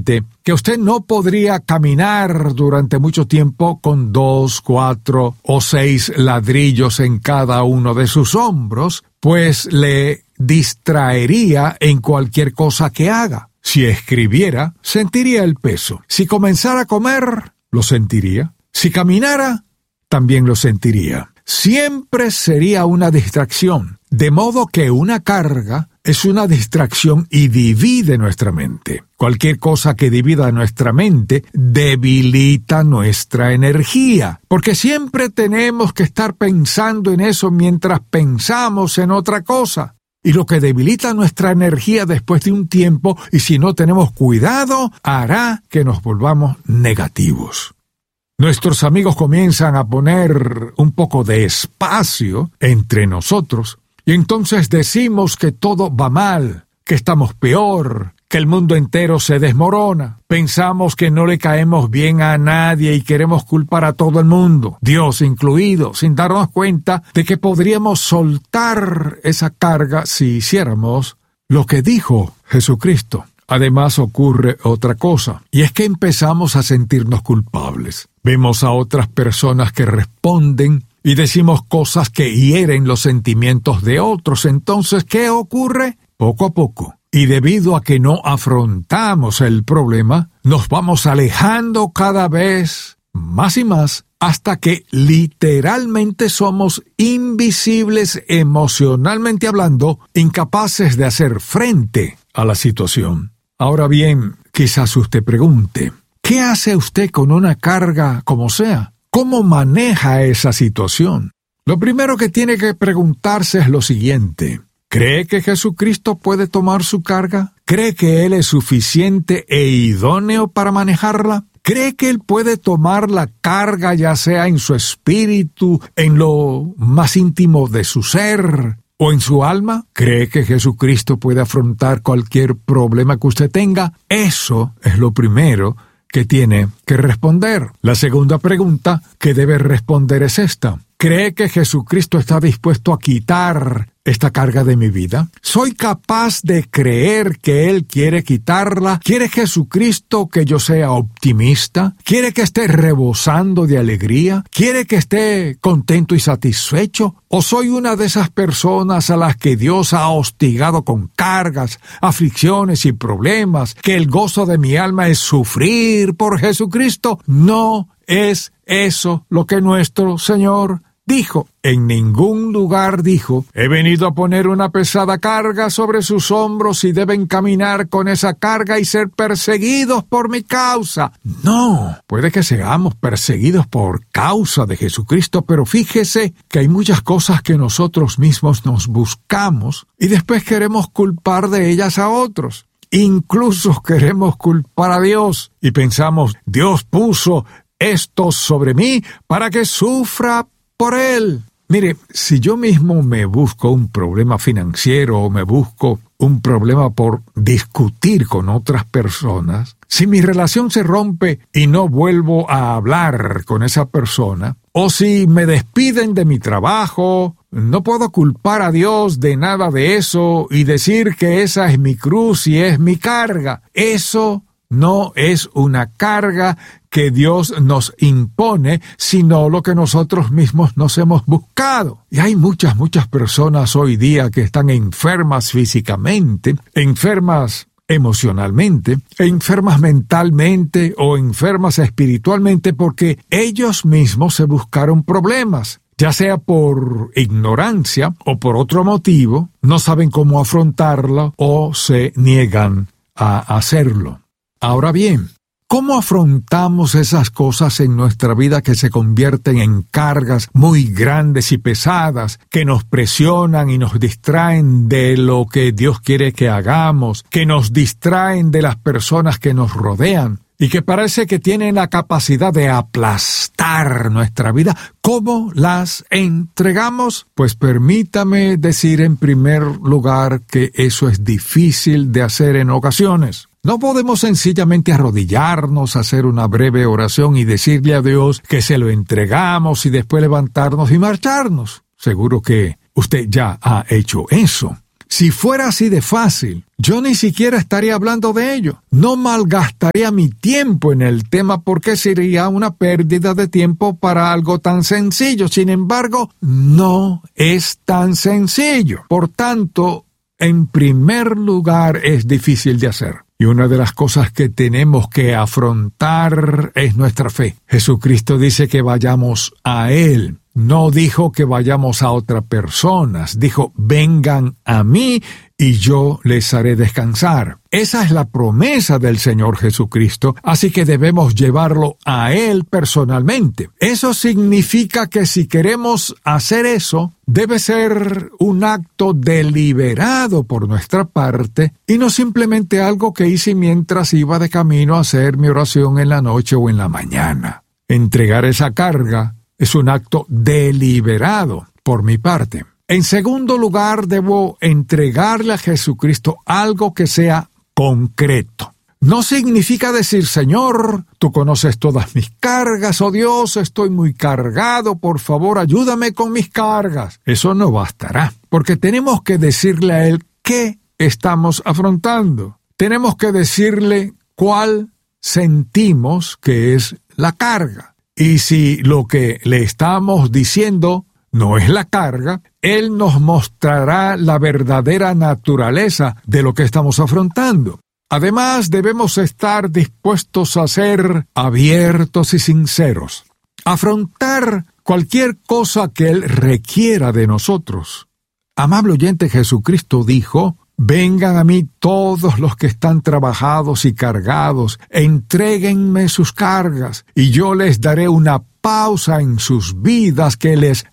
repente que usted no podría caminar durante mucho tiempo con 2, 4 o 6 ladrillos en cada uno de sus hombros, pues le distraería en cualquier cosa que haga. Si escribiera, sentiría el peso. Si comenzara a comer, lo sentiría. Si caminara, también lo sentiría. Siempre sería una distracción, de modo que una carga es una distracción y divide nuestra mente. Cualquier cosa que divida nuestra mente debilita nuestra energía, porque siempre tenemos que estar pensando en eso mientras pensamos en otra cosa. Y lo que debilita nuestra energía después de un tiempo, y si no tenemos cuidado, hará que nos volvamos negativos. Nuestros amigos comienzan a poner un poco de espacio entre nosotros, y entonces decimos que todo va mal, que estamos peor, que el mundo entero se desmorona. Pensamos que no le caemos bien a nadie y queremos culpar a todo el mundo, Dios incluido, sin darnos cuenta de que podríamos soltar esa carga si hiciéramos lo que dijo Jesucristo. Además ocurre otra cosa, y es que empezamos a sentirnos culpables. Vemos a otras personas que responden y decimos cosas que hieren los sentimientos de otros. Entonces, ¿qué ocurre? Poco a poco, y debido a que no afrontamos el problema, nos vamos alejando cada vez más y más hasta que literalmente somos invisibles emocionalmente hablando, incapaces de hacer frente a la situación. Ahora bien, quizás usted pregunte, ¿qué hace usted con una carga como sea? ¿Cómo maneja esa situación? Lo primero que tiene que preguntarse es lo siguiente: ¿cree que Jesucristo puede tomar su carga? ¿Cree que Él es suficiente e idóneo para manejarla? ¿Cree que Él puede tomar la carga ya sea en su espíritu, en lo más íntimo de su ser o en su alma? ¿Cree que Jesucristo puede afrontar cualquier problema que usted tenga? Eso es lo primero que tiene que responder. La segunda pregunta que debe responder es esta: ¿cree que Jesucristo está dispuesto a quitar esta carga de mi vida? ¿Soy capaz de creer que Él quiere quitarla? ¿Quiere Jesucristo que yo sea optimista? ¿Quiere que esté rebosando de alegría? ¿Quiere que esté contento y satisfecho? ¿O soy una de esas personas a las que Dios ha hostigado con cargas, aflicciones y problemas, que el gozo de mi alma es sufrir por Jesucristo? No es eso lo que nuestro Señor dijo. En ningún lugar dijo: he venido a poner una pesada carga sobre sus hombros y deben caminar con esa carga y ser perseguidos por mi causa. No, puede que seamos perseguidos por causa de Jesucristo, pero fíjese que hay muchas cosas que nosotros mismos nos buscamos y después queremos culpar de ellas a otros. Incluso queremos culpar a Dios y pensamos: Dios puso esto sobre mí para que sufra por Él. Mire, si yo mismo me busco un problema financiero o me busco un problema por discutir con otras personas, si mi relación se rompe y no vuelvo a hablar con esa persona, o si me despiden de mi trabajo, no puedo culpar a Dios de nada de eso y decir que esa es mi cruz y es mi carga. Eso no es una carga que Dios nos impone, sino lo que nosotros mismos nos hemos buscado. Y hay muchas personas hoy día que están enfermas físicamente, enfermas emocionalmente, enfermas mentalmente o enfermas espiritualmente porque ellos mismos se buscaron problemas. Ya sea por ignorancia o por otro motivo, no saben cómo afrontarlo o se niegan a hacerlo. Ahora bien, ¿cómo afrontamos esas cosas en nuestra vida que se convierten en cargas muy grandes y pesadas, que nos presionan y nos distraen de lo que Dios quiere que hagamos, que nos distraen de las personas que nos rodean y que parece que tienen la capacidad de aplastar nuestra vida? ¿Cómo las entregamos? Pues permítame decir en primer lugar que eso es difícil de hacer en ocasiones. No podemos sencillamente arrodillarnos, hacer una breve oración y decirle a Dios que se lo entregamos y después levantarnos y marcharnos. Seguro que usted ya ha hecho eso. Si fuera así de fácil, yo ni siquiera estaría hablando de ello. No malgastaría mi tiempo en el tema porque sería una pérdida de tiempo para algo tan sencillo. Sin embargo, no es tan sencillo. Por tanto, en primer lugar, es difícil de hacer. Y una de las cosas que tenemos que afrontar es nuestra fe. Jesucristo dice que vayamos a Él. No dijo que vayamos a otras personas. Dijo, vengan a mí y yo les haré descansar. Esa es la promesa del Señor Jesucristo, así que debemos llevarlo a Él personalmente. Eso significa que si queremos hacer eso, debe ser un acto deliberado por nuestra parte y no simplemente algo que hice mientras iba de camino a hacer mi oración en la noche o en la mañana. Entregar esa carga es un acto deliberado por mi parte. En segundo lugar, debo entregarle a Jesucristo algo que sea concreto. No significa decir, Señor, tú conoces todas mis cargas, oh Dios, estoy muy cargado, por favor, ayúdame con mis cargas. Eso no bastará, porque tenemos que decirle a Él qué estamos afrontando. Tenemos que decirle cuál sentimos que es la carga. Y si lo que le estamos diciendo no es la carga, Él nos mostrará la verdadera naturaleza de lo que estamos afrontando. Además, debemos estar dispuestos a ser abiertos y sinceros, afrontar cualquier cosa que Él requiera de nosotros. Amable oyente, Jesucristo dijo, vengan a mí todos los que están trabajados y cargados, entréguenme sus cargas, y yo les daré una pausa en sus vidas que les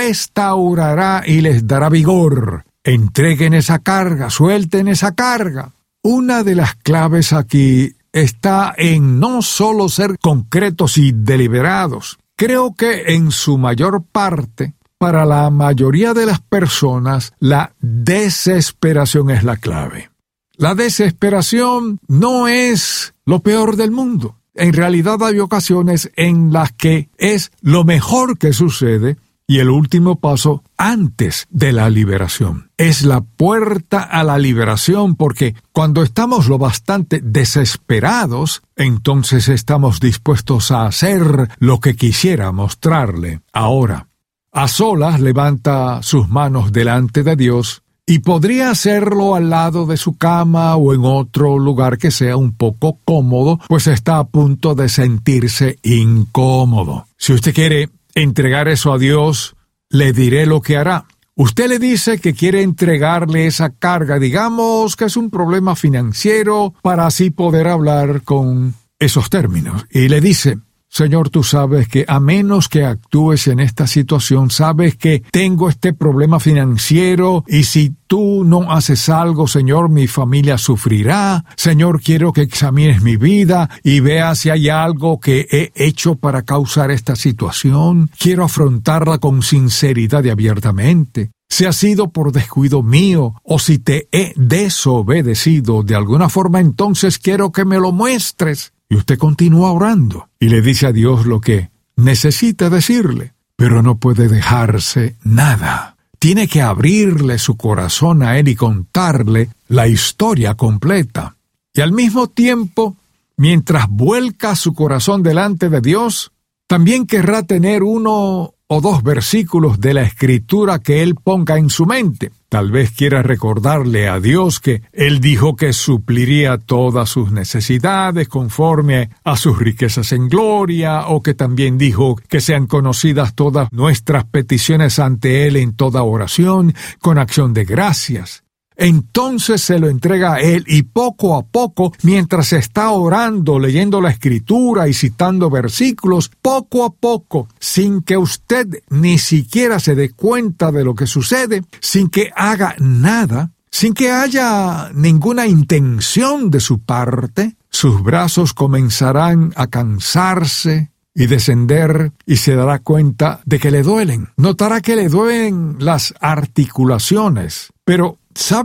restaurará y les dará vigor. Entreguen esa carga, suelten esa carga. Una de las claves aquí está en no solo ser concretos y deliberados. Creo que en su mayor parte, para la mayoría de las personas, la desesperación es la clave. La desesperación no es lo peor del mundo. En realidad hay ocasiones en las que es lo mejor que sucede y el último paso antes de la liberación. Es la puerta a la liberación porque cuando estamos lo bastante desesperados, entonces estamos dispuestos a hacer lo que quisiera mostrarle. Ahora, a solas levanta sus manos delante de Dios y podría hacerlo al lado de su cama o en otro lugar que sea un poco cómodo, pues está a punto de sentirse incómodo. Si usted quiere entregar eso a Dios, le diré lo que hará. Usted le dice que quiere entregarle esa carga, digamos que es un problema financiero, para así poder hablar con esos términos. Y le dice, Señor, tú sabes que a menos que actúes en esta situación, sabes que tengo este problema financiero y si tú no haces algo, Señor, mi familia sufrirá. Señor, quiero que examines mi vida y veas si hay algo que he hecho para causar esta situación. Quiero afrontarla con sinceridad y abiertamente. Si ha sido por descuido mío o si te he desobedecido de alguna forma, entonces quiero que me lo muestres. Y usted continúa orando y le dice a Dios lo que necesita decirle, pero no puede dejarse nada. Tiene que abrirle su corazón a Él y contarle la historia completa. Y al mismo tiempo, mientras vuelca su corazón delante de Dios, también querrá tener uno o dos versículos de la Escritura que él ponga en su mente. Tal vez quiera recordarle a Dios que Él dijo que supliría todas sus necesidades conforme a sus riquezas en gloria, o que también dijo que sean conocidas todas nuestras peticiones ante Él en toda oración, con acción de gracias. Entonces se lo entrega a Él y poco a poco, mientras está orando, leyendo la Escritura y citando versículos, poco a poco, sin que usted ni siquiera se dé cuenta de lo que sucede, sin que haga nada, sin que haya ninguna intención de su parte, sus brazos comenzarán a cansarse y descender y se dará cuenta de que le duelen. Notará que le duelen las articulaciones, pero ¿sabe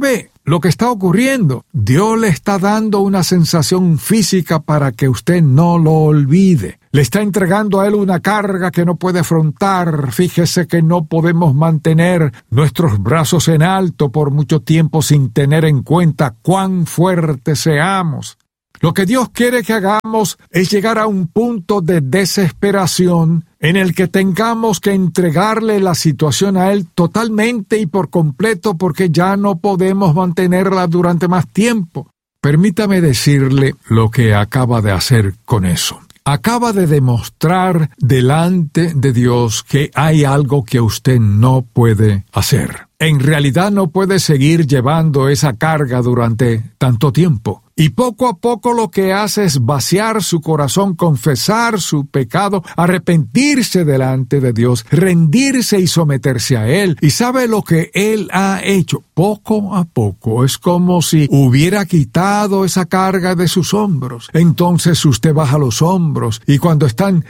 lo que está ocurriendo. Dios le está dando una sensación física para que usted no lo olvide. Le está entregando a él una carga que no puede afrontar. Fíjese que no podemos mantener nuestros brazos en alto por mucho tiempo sin tener en cuenta cuán fuertes seamos. Lo que Dios quiere que hagamos es llegar a un punto de desesperación en el que tengamos que entregarle la situación a Él totalmente y por completo porque ya no podemos mantenerla durante más tiempo. Permítame decirle lo que acaba de hacer con eso. Acaba de demostrar delante de Dios que hay algo que usted no puede hacer. En realidad no puede seguir llevando esa carga durante tanto tiempo. Y poco a poco lo que hace es vaciar su corazón, confesar su pecado, arrepentirse delante de Dios, rendirse y someterse a Él. ¿Y sabe lo que Él ha hecho? Poco a poco es como si hubiera quitado esa carga de sus hombros. Entonces usted baja los hombros y cuando están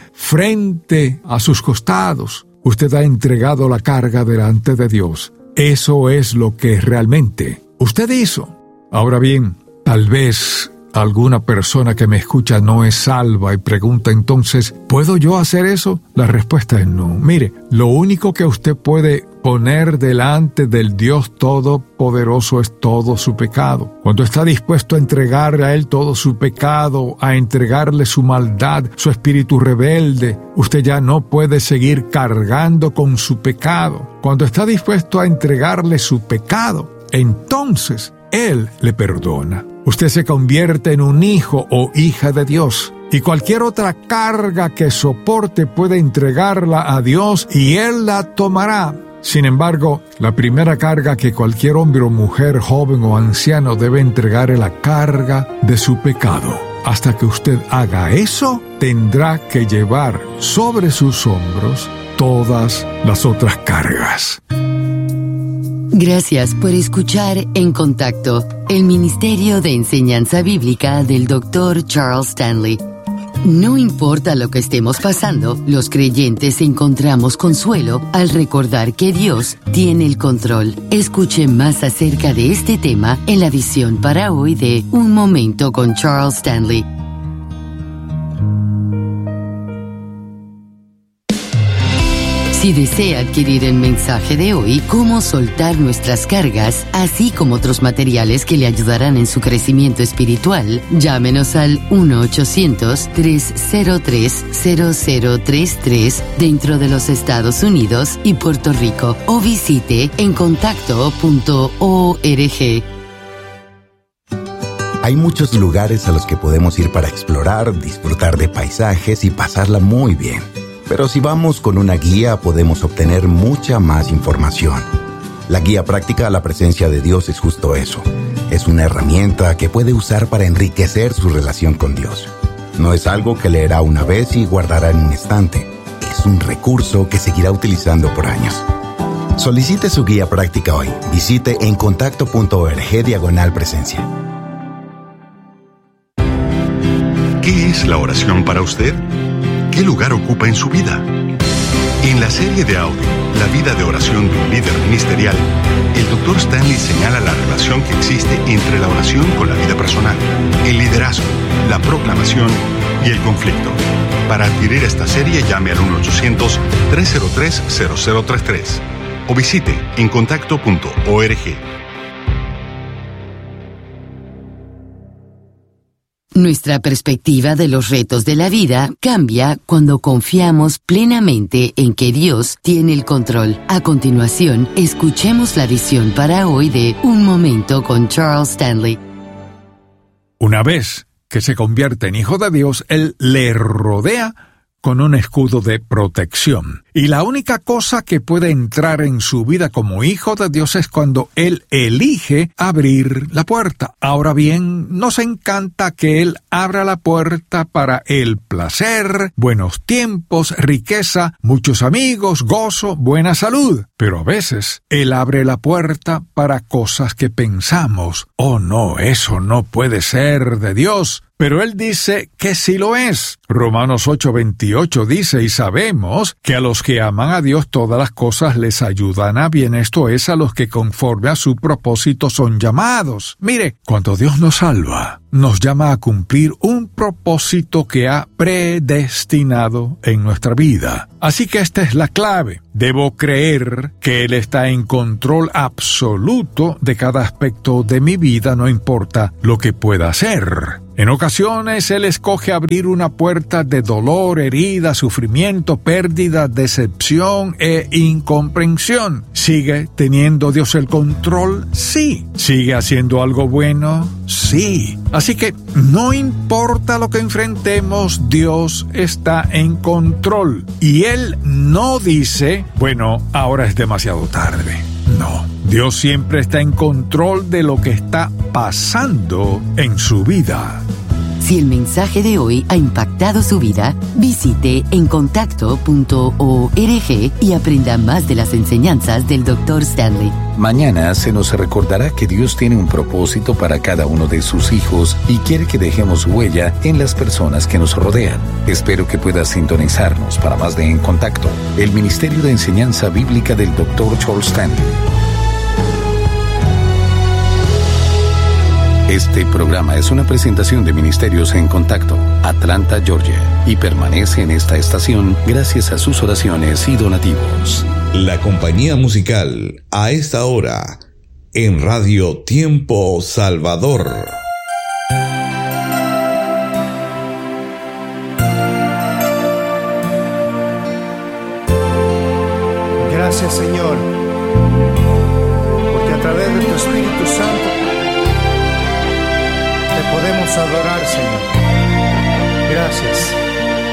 frente a sus costados, usted ha entregado la carga delante de Dios. Eso es lo que realmente usted hizo. Ahora bien, tal vez alguna persona que me escucha no es salva y pregunta entonces, ¿puedo yo hacer eso? La respuesta es no. Mire, lo único que usted puede poner delante del Dios Todopoderoso es todo su pecado. Cuando está dispuesto a entregarle a Él todo su pecado, a entregarle su maldad, su espíritu rebelde, usted ya no puede seguir cargando con su pecado. Cuando está dispuesto a entregarle su pecado, entonces Él le perdona. Usted se convierte en un hijo o hija de Dios. Y cualquier otra carga que soporte puede entregarla a Dios y Él la tomará. Sin embargo, la primera carga que cualquier hombre o mujer, joven o anciano debe entregar es la carga de su pecado. Hasta que usted haga eso, tendrá que llevar sobre sus hombros todas las otras cargas. Gracias por escuchar En Contacto, el Ministerio de Enseñanza Bíblica del Dr. Charles Stanley. No importa lo que estemos pasando, los creyentes encontramos consuelo al recordar que Dios tiene el control. Escuche más acerca de este tema en la edición para hoy de Un Momento con Charles Stanley. Si desea adquirir el mensaje de hoy, Cómo soltar nuestras cargas, así como otros materiales que le ayudarán en su crecimiento espiritual, llámenos al 1-800-303-0033 dentro de los Estados Unidos y Puerto Rico o visite encontacto.org. Hay muchos lugares a los que podemos ir para explorar, disfrutar de paisajes y pasarla muy bien. Pero si vamos con una guía, podemos obtener mucha más información. La guía práctica a la presencia de Dios es justo eso. Es una herramienta que puede usar para enriquecer su relación con Dios. No es algo que leerá una vez y guardará en un estante. Es un recurso que seguirá utilizando por años. Solicite su guía práctica hoy. Visite encontacto.org/presencia. ¿Qué es la oración para usted? ¿Qué lugar ocupa en su vida? En la serie de audio, La vida de oración de un líder ministerial, el Dr. Stanley señala la relación que existe entre la oración con la vida personal, el liderazgo, la proclamación y el conflicto. Para adquirir esta serie, llame al 1-800-303-0033 o visite encontacto.org. Nuestra perspectiva de los retos de la vida cambia cuando confiamos plenamente en que Dios tiene el control. A continuación, escuchemos la edición para hoy de Un Momento con Charles Stanley. Una vez que se convierte en hijo de Dios, Él le rodea con un escudo de protección. Y la única cosa que puede entrar en su vida como hijo de Dios es cuando Él elige abrir la puerta. Ahora bien, nos encanta que Él abra la puerta para el placer, buenos tiempos, riqueza, muchos amigos, gozo, buena salud. Pero a veces Él abre la puerta para cosas que pensamos, oh no, eso no puede ser de Dios. pero él dice que sí lo es. Romanos 8:28 dice, y sabemos que a los que aman a Dios todas las cosas les ayudan a bien, esto es, a los que conforme a su propósito son llamados. Mire, cuando Dios nos salva, nos llama a cumplir un propósito que ha predestinado en nuestra vida. Así que esta es la clave. Debo creer que Él está en control absoluto de cada aspecto de mi vida, no importa lo que pueda hacer. En ocasiones Él escoge abrir una puerta de dolor, herida, sufrimiento, pérdida, decepción e incomprensión. ¿Sigue teniendo Dios el control? Sí. ¿Sigue haciendo algo bueno? Sí. Así que no importa lo que enfrentemos, Dios está en control. Y Él no dice, bueno, ahora es demasiado tarde. No. Dios siempre está en control de lo que está pasando en su vida. Si el mensaje de hoy ha impactado su vida, visite encontacto.org y aprenda más de las enseñanzas del Dr. Stanley. Mañana se nos recordará que Dios tiene un propósito para cada uno de sus hijos y quiere que dejemos huella en las personas que nos rodean. Espero que puedas sintonizarnos para más de En Contacto, el Ministerio de Enseñanza Bíblica del Dr. Charles Stanley. Este programa es una presentación de Ministerios en Contacto, Atlanta, Georgia, y permanece en esta estación gracias a sus oraciones y donativos. La compañía musical a esta hora en Radio Tiempo Salvador. Gracias, Señor, porque a través de tu Espíritu Santo te podemos adorar, Señor. Gracias.